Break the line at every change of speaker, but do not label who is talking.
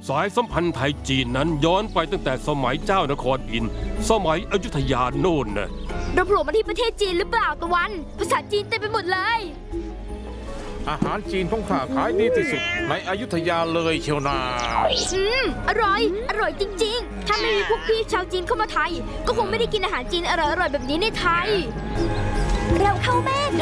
สายสัมพันธ์ไทยจีนนั้นย้อนไปตั้งแต่สมัยเจ้านครอินทร์สมัยอยุธยาโน่นนะ
เราโผล่มาที่ประเทศจีนหรือเปล่าตะวัน ภาษาจีนเต็มไปหมดเลย
อาหารจีนของข้าขายดีที่สุดในอยุธยาเลยเชียวนา
อร่อย อร่อยจริงๆ ถ้าไม่มีพวกพี่ชาวจีนเข้ามาไทย ก็คงไม่ได้กินอาหารจีนอร่อยๆแบบนี้ในไทย เราเข้าแม่